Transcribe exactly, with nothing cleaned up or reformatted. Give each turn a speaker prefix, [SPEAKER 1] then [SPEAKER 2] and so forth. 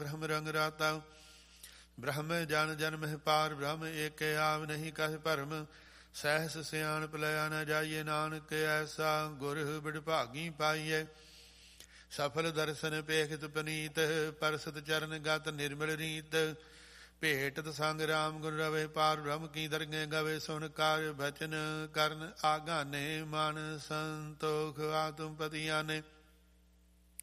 [SPEAKER 1] ਬ੍ਰਹਮ ਰੰਗ ਰਾਤਾ। ਬ੍ਰਹਮ ਜਨ ਜਨਮ ਪਾਰ ਬ੍ਰਹਮ ਏਕ ਆਵ ਨਹੀਂ ਕਹਿ ਭਰਮ। ਸਹਿਸ ਸਿਆਣਪ ਲਿਆ ਨ ਜਾਈਏ ਨਾਨਕ ਐਸਾ ਗੁਰ ਬਿਡਭਾਗੀ ਪਾਈਏ। ਸਫਲ ਦਰਸ਼ਨ ਪੇਖਿਤ ਪਨੀਤ ਪਰਸਤ ਚਰਨ ਗਤ ਨਿਰਮਲ ਰੀਤ। ਭੇਟਤ ਸੰਗ ਰਾਮ ਗੁਰ ਰਵੇ ਪਾਰ ਬ੍ਰਹਮ ਕੀ ਦਰਗਹਿ ਗਵੇ। ਸੁਣ ਕਾਰ ਬਚਨ ਕਰਨ ਆਗਾਨੇ ਮਨ ਸੰਤੋਖ ਆਤਮ ਪਤਿਆਨੇ।